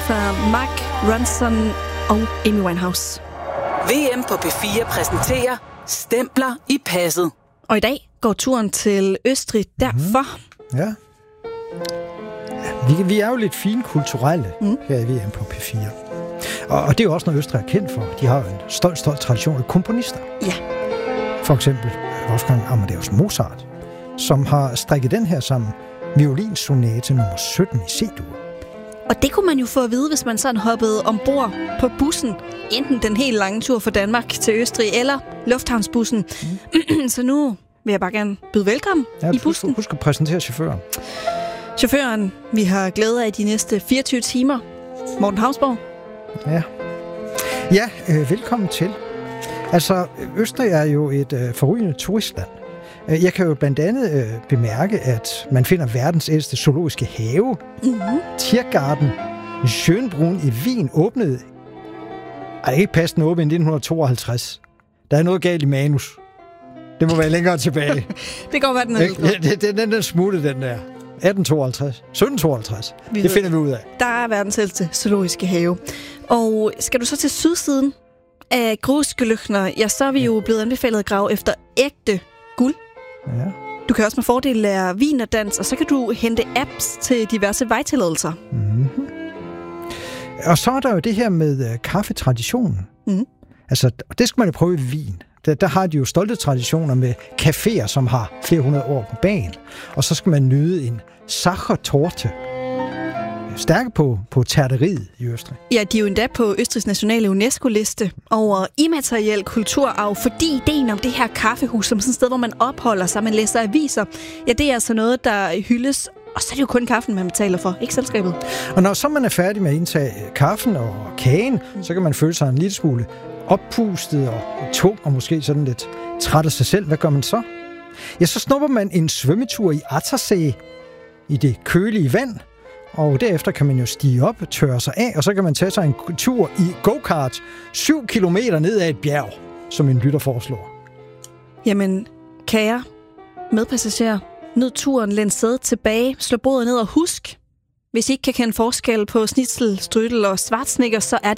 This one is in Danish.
fra Mark Ronson og Amy Winehouse. VM på P4 præsenterer Stempler i passet. Og i dag går turen til Østrig derfor. Ja. Vi er jo lidt fine kulturelle her i VM på P4. Og det er jo også noget, Østrig er kendt for. De har jo en stolt tradition af komponister. Ja. For eksempel Wolfgang Amadeus Mozart, som har strikket den her sammen. Violinsonate nummer 17 i C-dur. Og det kunne man jo få at vide, hvis man sådan hoppede ombord på bussen. Enten den helt lange tur fra Danmark til Østrig, eller lufthavnsbussen. Så nu vil jeg bare gerne byde velkommen i bussen. Husk at præsentere chaufføren. Chaufføren, vi har glæde af de næste 24 timer. Morten Hausborg. Ja, velkommen til. Altså, Østrig er jo et forrygende turistland. Jeg kan jo blandt andet bemærke, at man finder verdens ældste zoologiske have. Tiergarten Schönbrunn i Wien åbnede. Ikke passende åbent i 1952. Der er noget galt i manus. Det må være længere tilbage. Det går være den ældre. Den smutte, den der. 1852. 1752. Det finder vi ud af. Der er verdens ældste zoologiske have. Og skal du så til sydsiden af Grusgeløchner, ja, så er vi jo blevet anbefalet at grave efter ægte guld. Ja. Du kan også med fordel lære wienerdansk, og så kan du hente apps til diverse vejtilladelser. Mm-hmm. Og så er der jo det her med kaffetraditionen. Altså, det skal man jo prøve i Wien. Der har de jo stolte traditioner med caféer, som har flere hundrede år på bagen. Og så skal man nyde en Sachertorte. Stærke på terteriet i Østrig. Ja, de er jo endda på Østrigs nationale UNESCO-liste over immateriel kulturarv, fordi ideen om det her kaffehus, som sådan et sted, hvor man opholder sig, man læser aviser, ja, det er altså noget, der hyldes. Og så er det jo kun kaffen, man betaler for, ikke selskabet. Og når så man er færdig med at indtage kaffen og kagen, så kan man føle sig en lille smule oppustet og tung, og måske sådan lidt træt af sig selv. Hvad gør man så? Ja, så snupper man en svømmetur i Attersee i det kølige vand, og derefter kan man jo stige op, tørre sig af, og så kan man tage sig en tur i go-kart 7 kilometer ned ad et bjerg, som en lytter foreslår. Jamen, kære medpassagerer, nyd turen, læn sædet tilbage, slå bordet ned og husk, hvis I ikke kan kende forskel på schnitzel, strudel og schwarzsnickers, så er